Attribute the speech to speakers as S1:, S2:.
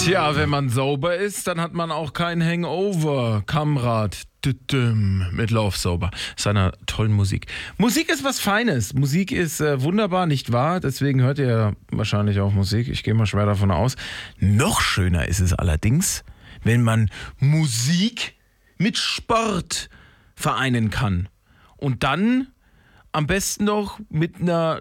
S1: Tja, wenn man sauber ist, dann hat man auch kein Hangover. Kamrad mit Lauf sauber. Seiner tollen Musik. Musik ist was Feines. Musik ist wunderbar, nicht wahr? Deswegen hört ihr wahrscheinlich auch Musik. Ich gehe mal schwer davon aus. Noch schöner ist es allerdings, wenn man Musik mit Sport vereinen kann. Und dann am besten noch mit einer